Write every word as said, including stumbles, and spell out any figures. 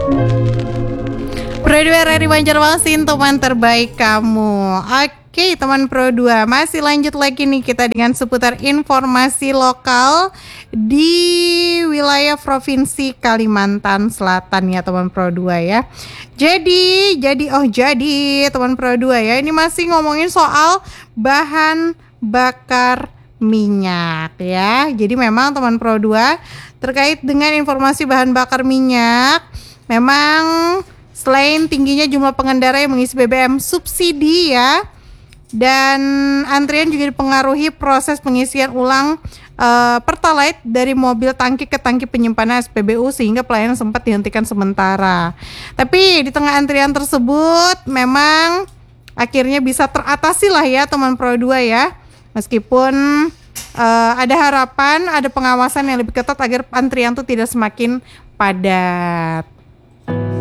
Pro dua R R I Banjarmasin, teman terbaik kamu. Oke teman Pro dua, masih lanjut lagi nih kita dengan seputar informasi lokal di wilayah Provinsi Kalimantan Selatan ya teman Pro dua ya. Jadi, jadi oh jadi teman Pro dua ya, ini masih ngomongin soal bahan bakar minyak ya. Jadi memang teman Pro dua terkait dengan informasi bahan bakar minyak, memang selain tingginya jumlah pengendara yang mengisi B B M subsidi ya, dan antrian juga dipengaruhi proses pengisian ulang uh, Pertalite dari mobil tangki ke tangki penyimpanan S P B U sehingga pelayanan sempat dihentikan sementara. Tapi di tengah antrian tersebut memang akhirnya bisa teratasi lah ya teman Pro dua ya. Meskipun uh, ada harapan, ada pengawasan yang lebih ketat agar antrian itu tidak semakin padat.